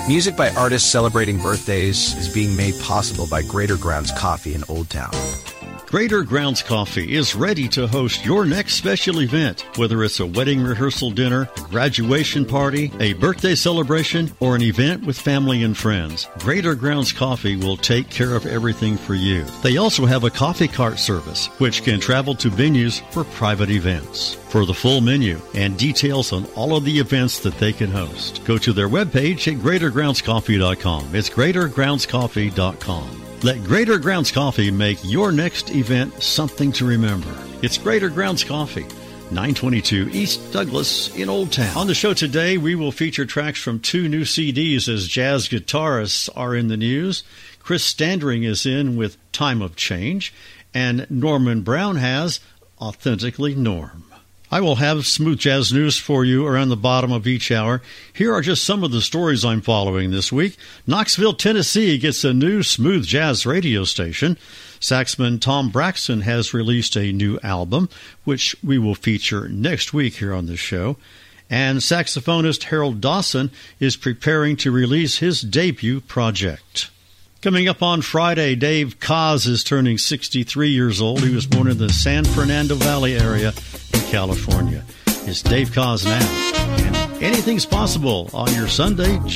Music by artists celebrating birthdays is being made possible by Greater Grounds Coffee in Old Town. Greater Grounds Coffee is ready to host your next special event, whether it's a wedding rehearsal dinner, a graduation party, a birthday celebration, or an event with family and friends. Greater Grounds Coffee will take care of everything for you. They also have a coffee cart service, which can travel to venues for private events. For the full menu and details on all of the events that they can host, go to their webpage at greatergroundscoffee.com. It's greatergroundscoffee.com. Let Greater Grounds Coffee make your next event something to remember. It's Greater Grounds Coffee, 922 East Douglas in Old Town. On the show today, we will feature tracks from 2 new CDs as jazz guitarists are in the news. Chris Standring is in with Time of Change, and Norman Brown has Authentically Norm. I will have smooth jazz news for you around the bottom of each hour. Here are just some of the stories I'm following this week. Knoxville, Tennessee gets a new smooth jazz radio station. Saxman Tom Braxton has released a new album, which we will feature next week here on the show. And saxophonist Harold Dawson is preparing to release his debut project. Coming up on Friday, Dave Koz is turning 63 years old. He was born in the San Fernando Valley area in California. It's Dave Koz now. And anything's possible on your Sunday